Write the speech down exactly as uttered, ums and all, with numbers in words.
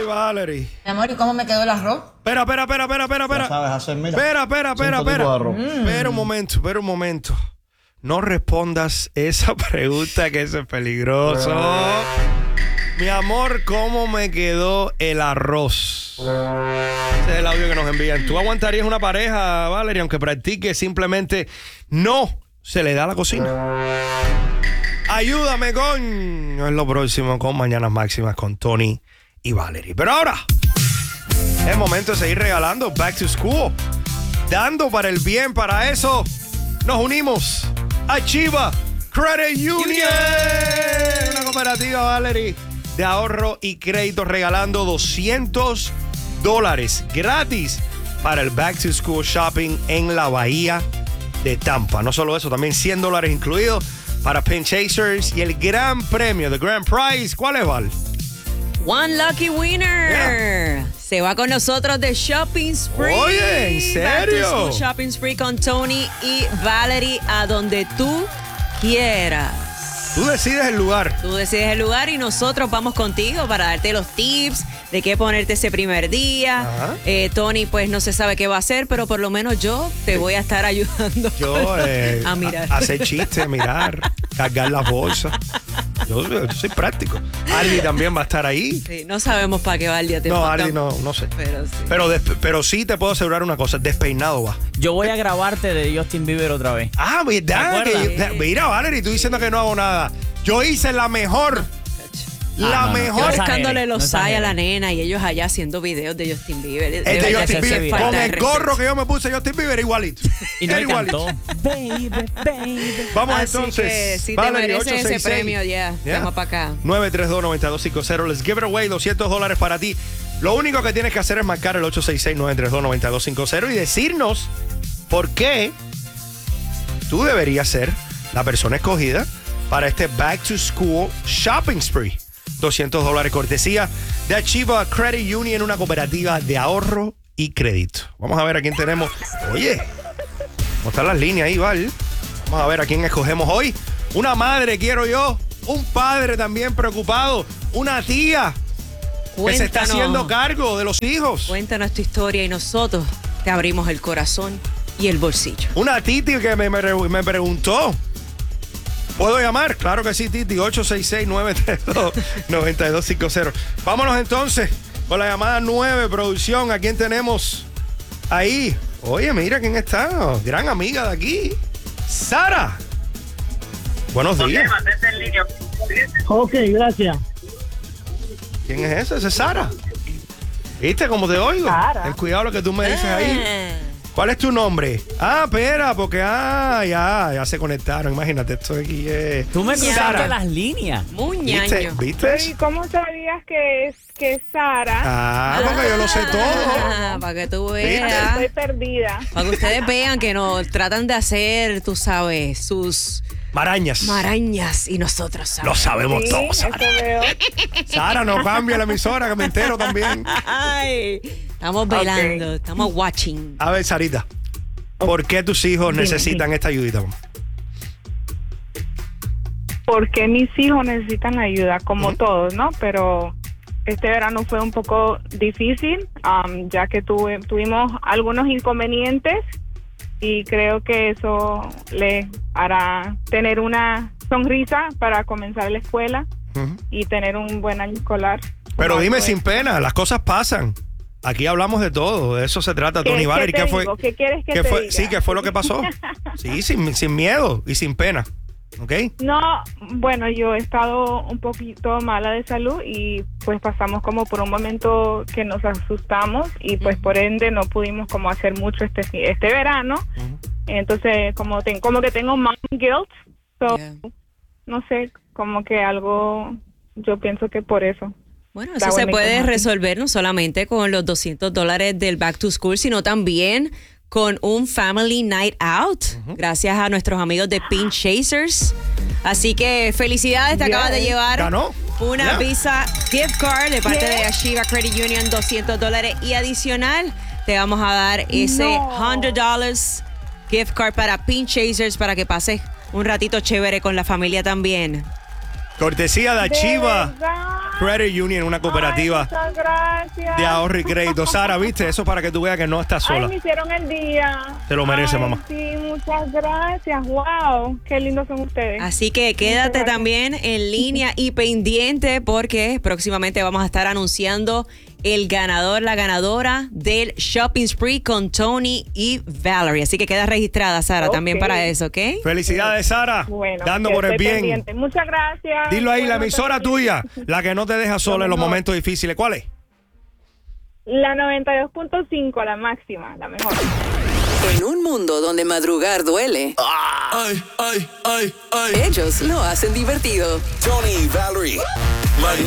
Valerie. Mi amor, ¿y cómo me quedó el arroz? Espera, espera, espera, espera, espera, espera. sabes hacer, mira. Espera, espera, espera, espera. Mm. Espera un momento, espera un momento. No respondas esa pregunta, que eso es peligroso. Mi amor, ¿cómo me quedó el arroz? Ese es el audio que nos envían. ¿Tú aguantarías una pareja, Valerie, aunque practique simplemente no se le da la cocina? Ayúdame con... No es lo próximo con Mañanas Máximas con Tony y Valerie. Pero ahora es momento de seguir regalando Back to School. Dando para el bien. Para eso nos unimos a Chiva Credit Union. Una cooperativa, Valerie, de ahorro y crédito, regalando doscientos dólares gratis para el Back to School Shopping en la Bahía de Tampa. No solo eso, también cien dólares incluidos para Pin Chasers y el gran premio, the grand prize. ¿Cuál es, Val? One lucky winner. Yeah. Se va con nosotros de Shopping Spree. Oye, ¿en serio? Back to School Shopping Spree con Tony y Valerie, a donde tú quieras. Tú decides el lugar. Tú decides el lugar y nosotros vamos contigo para darte los tips de qué ponerte ese primer día. Eh, Tony, pues no se sabe qué va a hacer, pero por lo menos yo te voy a estar ayudando Yo, eh, a mirar. A, hacer chistes, mirar, cargar las bolsas. Yo, yo soy práctico. Arlie también va a estar ahí. Sí, no sabemos para qué va el día. No, Arlie no, no sé. Pero sí. Pero, des, pero sí te puedo asegurar una cosa, despeinado va. Yo voy a grabarte de Justin Bieber otra vez. Ah, verdad. ¿Te Que, Sí. mira, Valerie, tú diciendo que no hago nada. Yo hice la mejor. La Ah, no, no. mejor. No Buscándole exagere, los no sai a exagere. la nena y ellos allá haciendo videos de Justin Bieber. El De de verdad Justin que Bieber, sí, falta con de el respeto. gorro que yo me puse Justin Bieber, igualito. Y no Era le igualito. cantó. Baby, baby. Vamos Así entonces. que si Valerie, te mereces ocho seis ese seis. premio, ya. Yeah. Vamos para acá. nueve tres dos, nueve dos cinco cero. Let's give it away. doscientos dólares para ti. Lo único que tienes que hacer es marcar el ocho seis seis, nueve tres dos, nueve dos cinco cero y decirnos por qué tú deberías ser la persona escogida para este Back to School Shopping Spree. doscientos dólares cortesía de Achieva Credit Union, una cooperativa de ahorro y crédito. Vamos a ver a quién tenemos. Oye, ¿cómo están las líneas ahí, Val? Vamos a ver a quién escogemos hoy. Una madre, quiero yo. Un padre también preocupado. Una tía que se está Cuéntanos. haciendo cargo de los hijos. Cuéntanos tu historia y nosotros te abrimos el corazón y el bolsillo. Una titi que me, me, me preguntó. ¿Puedo llamar? Claro que sí, Titi. ocho seis seis, nueve tres dos, nueve dos cinco cero. Vámonos entonces con la llamada nueve, producción. ¿A quién tenemos ahí? Oye, mira quién está. Gran amiga de aquí. Sara. Buenos días. Ok, gracias. ¿Quién es ese? Ese es Sara. ¿Viste cómo te oigo? Sara. Ten cuidado lo que tú me dices ahí. Ah. ¿Cuál es tu nombre? Ah, espera, porque ah, ya, ya se conectaron. Imagínate, esto aquí es... Tú me Sara. cruzaste las líneas. Muy ¿Viste? ñaño. ¿Viste? ¿Y cómo sabías que es que es Sara? Ah, porque yo lo sé todo. Ah, para que tú ¿Viste? veas. Estoy perdida. Para que ustedes vean que nos tratan de hacer, tú sabes, sus Marañas. marañas y nosotros Lo sabemos. sabemos Sí, todo, eso Sara. veo. Sara, no cambia la emisora, que me entero también. Ay, estamos velando, estamos watching. A ver, Sarita, ¿por qué tus hijos Dime, necesitan esta ayudita? Porque mis hijos necesitan ayuda, como Ujú. todos, ¿no? Pero este verano fue un poco difícil, um, ya que tuve, tuvimos algunos inconvenientes y creo que eso les hará tener una sonrisa para comenzar la escuela Ujú. y tener un buen año escolar. Pero Como dime fue. sin pena, las cosas pasan. Aquí hablamos de todo, de eso se trata, ¿Qué- Tony qué Valerie. te ¿Qué fue? digo? ¿Qué quieres que ¿Qué te fue? diga? Sí, ¿qué fue lo que pasó? Sí, sin, sin miedo y sin pena. ¿Ok? No, bueno, yo he estado un poquito mala de salud y pues pasamos como por un momento que nos asustamos y pues por ende no pudimos como hacer mucho este este verano. Ujú. Entonces como ten, como que tengo mom guilt, so, Yeah. no sé, como que algo, yo pienso que por eso. Bueno, Está eso se bueno, puede como así. resolver no solamente con los doscientos dólares del Back to School, sino también con un Family Night Out, gracias a nuestros amigos de Pin Chasers. Así que felicidades, te Yes. acabas de llevar Ganó. una Yeah. Visa Gift Card de parte Yes. de Achieva Credit Union, doscientos dólares. Y adicional, te vamos a dar ese No. cien dólares Gift Card para Pin Chasers para que pases un ratito chévere con la familia también. Cortesía de De Achieva verdad. Credit Union, una cooperativa Ay, muchas gracias. de ahorro y crédito. Sara, ¿viste? Eso para que tú veas que no estás Ay, sola. me hicieron el día. Te lo merece, Ay, mamá. Sí, muchas gracias. Wow, qué lindos son ustedes. Así que quédate gracias. también en línea y pendiente porque próximamente vamos a estar anunciando el ganador, la ganadora del Shopping Spree con Tony y Valerie. Así que queda registrada, Sara, Ok. también para eso, ¿ok? Felicidades, Sara. Bueno, Dando que por el esté bien. pendiente. Muchas gracias. Dilo ahí, la Bueno, emisora también. tuya, la que no te deja sola en los mejor. momentos difíciles. ¿Cuál es? La noventa y dos punto cinco, la máxima, la mejor. En un mundo donde madrugar duele, Ay, ay, ay, ay. ellos lo hacen divertido. Tony y Valerie. Mañana.